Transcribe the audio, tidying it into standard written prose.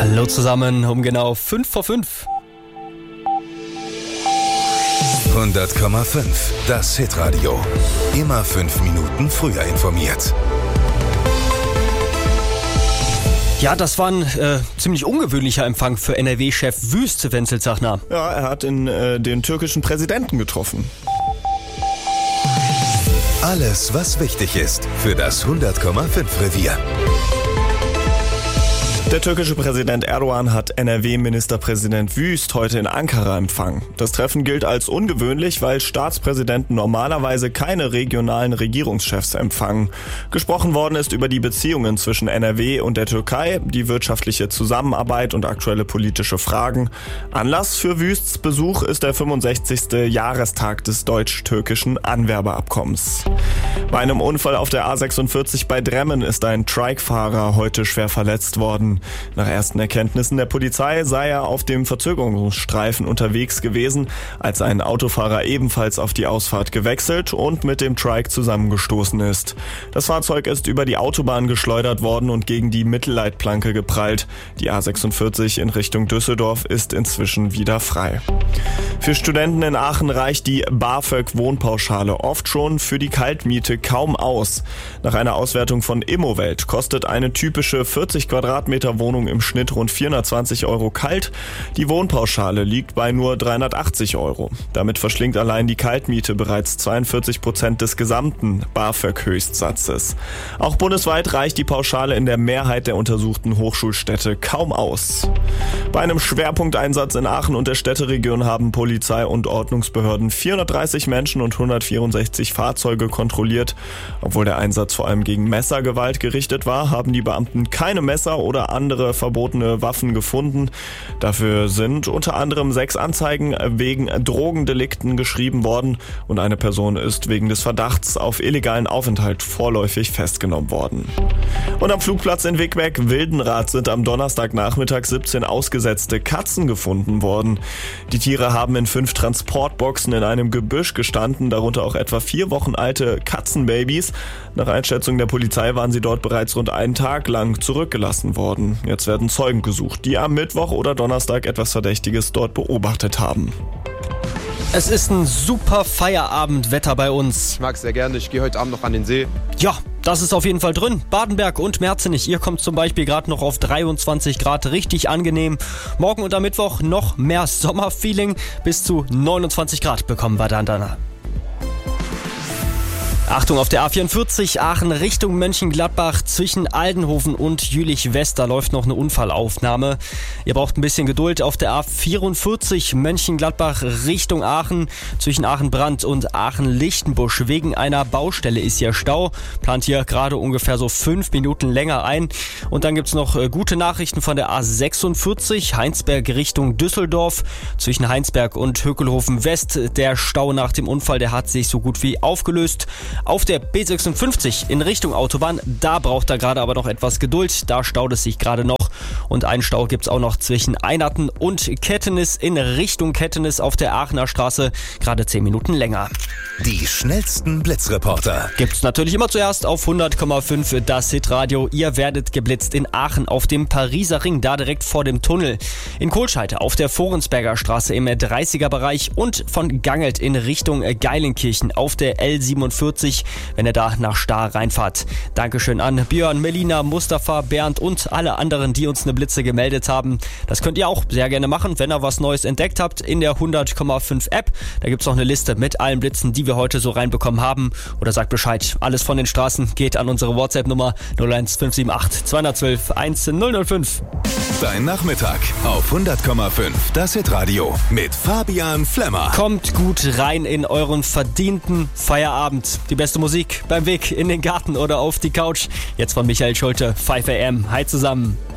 Hallo zusammen, um genau 5:05. 100,5, das Hitradio. Immer 5 Minuten früher informiert. Ja, das war ein ziemlich ungewöhnlicher Empfang für NRW-Chef Wüst, Wenzel Zachner. Ja, er hat den türkischen Präsidenten getroffen. Alles, was wichtig ist für das 100,5 Revier. Der türkische Präsident Erdogan hat NRW-Ministerpräsident Wüst heute in Ankara empfangen. Das Treffen gilt als ungewöhnlich, weil Staatspräsidenten normalerweise keine regionalen Regierungschefs empfangen. Gesprochen worden ist über die Beziehungen zwischen NRW und der Türkei, die wirtschaftliche Zusammenarbeit und aktuelle politische Fragen. Anlass für Wüsts Besuch ist der 65. Jahrestag des deutsch-türkischen Anwerbeabkommens. Bei einem Unfall auf der A46 bei Dremmen ist ein Trike-Fahrer heute schwer verletzt worden. Nach ersten Erkenntnissen der Polizei sei er auf dem Verzögerungsstreifen unterwegs gewesen, als ein Autofahrer ebenfalls auf die Ausfahrt gewechselt und mit dem Trike zusammengestoßen ist. Das Fahrzeug ist über die Autobahn geschleudert worden und gegen die Mittelleitplanke geprallt. Die A46 in Richtung Düsseldorf ist inzwischen wieder frei. Für Studenten in Aachen reicht die BAföG-Wohnpauschale oft schon für die Kaltmiete kaum aus. Nach einer Auswertung von Immowelt kostet eine typische 40 Quadratmeter Wohnung im Schnitt rund 420 Euro kalt. Die Wohnpauschale liegt bei nur 380 Euro. Damit verschlingt allein die Kaltmiete bereits 42% des gesamten BAföG-Höchstsatzes. Auch bundesweit reicht die Pauschale in der Mehrheit der untersuchten Hochschulstädte kaum aus. Bei einem Schwerpunkteinsatz in Aachen und der Städteregion haben Polizei und Ordnungsbehörden 430 Menschen und 164 Fahrzeuge kontrolliert. Obwohl der Einsatz vor allem gegen Messergewalt gerichtet war, haben die Beamten keine Messer oder andere verbotene Waffen gefunden. Dafür sind unter anderem 6 Anzeigen wegen Drogendelikten geschrieben worden und eine Person ist wegen des Verdachts auf illegalen Aufenthalt vorläufig festgenommen worden. Und am Flugplatz in Wigberg-Wildenrath sind am Donnerstagnachmittag 17 ausgesetzte Katzen gefunden worden. Die Tiere haben in 5 Transportboxen in einem Gebüsch gestanden, darunter auch etwa 4 Wochen alte Katzenbabys. Nach Einschätzung der Polizei waren sie dort bereits rund einen Tag lang zurückgelassen worden. Jetzt werden Zeugen gesucht, die am Mittwoch oder Donnerstag etwas Verdächtiges dort beobachtet haben. Es ist ein super Feierabendwetter bei uns. Ich mag es sehr gerne, ich gehe heute Abend noch an den See. Ja, das ist auf jeden Fall drin. Badenberg und Merzenich, ihr kommt zum Beispiel gerade noch auf 23 Grad, richtig angenehm. Morgen und am Mittwoch noch mehr Sommerfeeling, bis zu 29 Grad bekommen wir dann danach. Achtung, auf der A44 Aachen Richtung Mönchengladbach zwischen Aldenhoven und Jülich-West, da läuft noch eine Unfallaufnahme. Ihr braucht ein bisschen Geduld. Auf der A44 Mönchengladbach Richtung Aachen zwischen Aachen-Brandt und Aachen-Lichtenbusch. Wegen einer Baustelle ist hier Stau. Plant hier gerade ungefähr so 5 Minuten länger ein. Und dann gibt's noch gute Nachrichten von der A46 Heinsberg Richtung Düsseldorf. Zwischen Heinsberg und Hökelhofen West. Der Stau nach dem Unfall, der hat sich so gut wie aufgelöst. Auf der B56 in Richtung Autobahn, da braucht er gerade aber noch etwas Geduld. Da staut es sich gerade noch. Und einen Stau gibt's auch noch zwischen Einerten und Kettenis in Richtung Kettenis auf der Aachener Straße. Gerade 10 Minuten länger. Die schnellsten Blitzreporter Gibt's natürlich immer zuerst auf 100,5 das Hitradio. Ihr werdet geblitzt in Aachen auf dem Pariser Ring, da direkt vor dem Tunnel. In Kohlscheid auf der Forensberger Straße im 30er Bereich und von Gangelt in Richtung Geilenkirchen auf der L47. Wenn ihr da nach Stahr reinfahrt. Dankeschön an Björn, Melina, Mustafa, Bernd und alle anderen, die uns eine Blitze gemeldet haben. Das könnt ihr auch sehr gerne machen, wenn ihr was Neues entdeckt habt in der 100,5 App. Da gibt's noch eine Liste mit allen Blitzen, die wir heute so reinbekommen haben. Oder sagt Bescheid, alles von den Straßen geht an unsere WhatsApp-Nummer 01578 212 1005. Dein Nachmittag auf 100,5 das Hitradio mit Fabian Flemmer. Kommt gut rein in euren verdienten Feierabend. Die beste Musik beim Weg in den Garten oder auf die Couch. Jetzt von Michael Schulte, 5 AM. Hi zusammen.